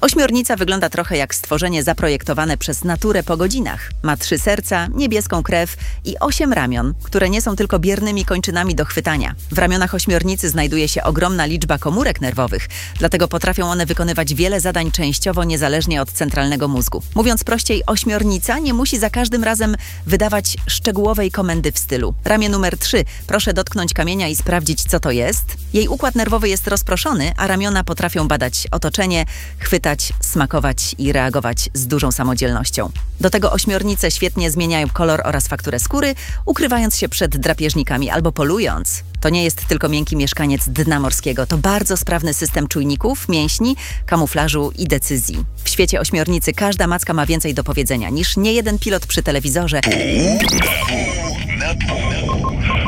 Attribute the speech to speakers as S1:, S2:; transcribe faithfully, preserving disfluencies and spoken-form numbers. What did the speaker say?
S1: Ośmiornica wygląda trochę jak stworzenie zaprojektowane przez naturę po godzinach. Ma trzy serca, niebieską krew i osiem ramion, które nie są tylko biernymi kończynami do chwytania. W ramionach ośmiornicy znajduje się ogromna liczba komórek nerwowych, dlatego potrafią one wykonywać wiele zadań częściowo niezależnie od centralnego mózgu. Mówiąc prościej, ośmiornica nie musi za każdym razem wydawać szczegółowej komendy w stylu: ramię numer trzy, proszę dotknąć kamienia i sprawdzić, co to jest. Jej układ nerwowy jest rozproszony, a ramiona potrafią badać otoczenie, chwytać, smakować i reagować z dużą samodzielnością. Do tego ośmiornice świetnie zmieniają kolor oraz fakturę skóry, ukrywając się przed drapieżnikami albo polując. To nie jest tylko miękki mieszkaniec dna morskiego, to bardzo sprawny system czujników, mięśni, kamuflażu i decyzji. W świecie ośmiornicy każda macka ma więcej do powiedzenia niż niejeden pilot przy telewizorze.